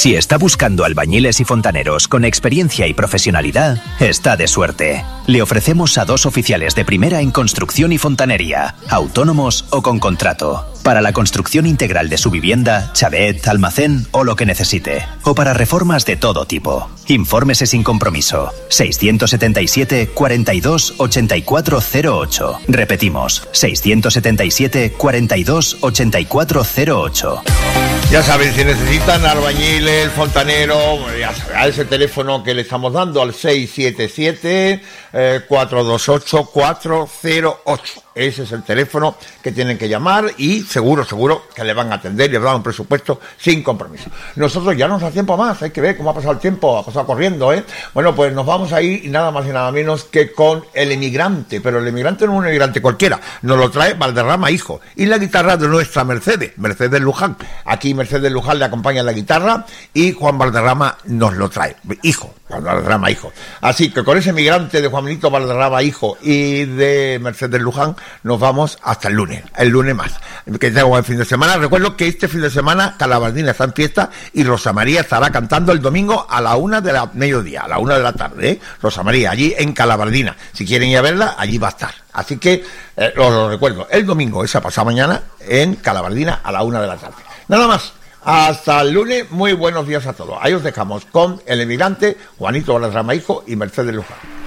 Si está buscando albañiles y fontaneros con experiencia y profesionalidad, está de suerte. Le ofrecemos a 2 oficiales de primera en construcción y fontanería, autónomos o con contrato, para la construcción integral de su vivienda, chalet, almacén o lo que necesite, o para reformas de todo tipo. Infórmese sin compromiso. 677 42 8408. Repetimos, 677 42 8408. Ya saben, si necesitan albañiles, fontanero, ya saben, a ese teléfono que le estamos dando, al 677-428-408. Ese es el teléfono que tienen que llamar y seguro que le van a atender y les dan un presupuesto sin compromiso. Nosotros ya no nos da tiempo más, hay que ver cómo ha pasado el tiempo, ha pasado corriendo, ¿eh? Bueno, pues nos vamos a ir y nada más y nada menos que con El Emigrante, pero el emigrante no es un emigrante cualquiera, nos lo trae Valderrama Hijo y la guitarra de nuestra Mercedes Luján. Aquí Mercedes Luján le acompaña en la guitarra y Juan Valderrama nos lo trae, hijo. Juan Valderrama Hijo. Así que con ese emigrante de Juan Benito Valderrama Hijo y de Mercedes Luján nos vamos hasta el lunes más. Que tengo el fin de semana. Recuerdo que este fin de semana Calabardina está en fiesta y Rosa María estará cantando el domingo a la 1 de la mediodía, a la 1 de la tarde, ¿eh? Rosa María, allí en Calabardina. Si quieren ir a verla, allí va a estar. Así que lo recuerdo, el domingo, esa pasada mañana, en Calabardina a la 1 de la tarde. Nada más. Hasta el lunes, muy buenos días a todos. Ahí os dejamos con El Emigrante, Juanito Valderrama Hijo y Mercedes Luján.